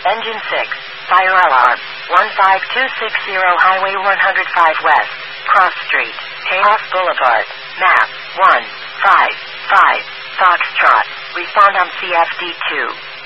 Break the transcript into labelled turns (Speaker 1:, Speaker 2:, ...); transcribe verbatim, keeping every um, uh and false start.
Speaker 1: Engine six. Fire alarm. one five two six zero Highway one oh five West. Cross Street. Tejas Boulevard. Map. one five five. Foxtrot. Respond on C F D two.